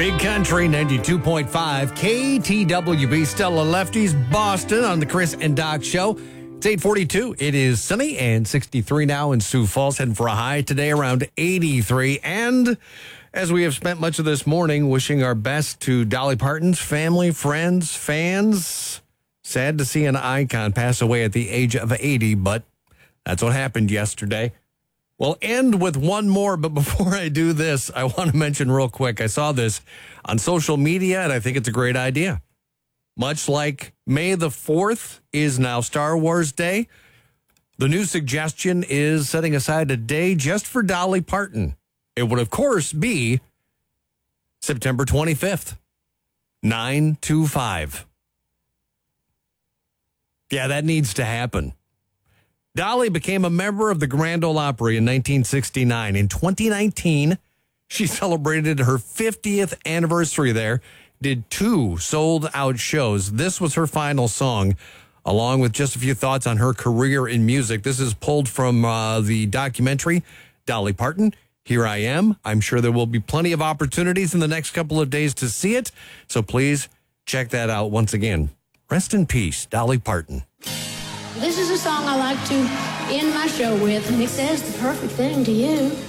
Big Country 92.5 KTWB, Stella Lefties, Boston on the Chris and Doc Show. It's 8:42. It is sunny and 63 now in Sioux Falls, heading for a high today around 83. And as we have spent much of this morning wishing our best to Dolly Parton's family, friends, fans, sad to see an icon pass away at the age of 80, but that's what happened yesterday. We'll end with one more, but before I do this, I want to mention real quick, I saw this on social media, and I think it's a great idea. Much like May the 4th is now Star Wars Day, the new suggestion is setting aside a day just for Dolly Parton. It would, of course, be September 25th, 9/25. Yeah, that needs to happen. Dolly became a member of the Grand Ole Opry in 1969. In 2019, she celebrated her 50th anniversary there, did 2 sold-out shows. This was her final song, along with just a few thoughts on her career in music. This is pulled from the documentary, Dolly Parton, Here I Am. I'm sure there will be plenty of opportunities in the next couple of days to see it, so please check that out once again. Rest in peace, Dolly Parton. This is a song I like to end my show with, and it says the perfect thing to you.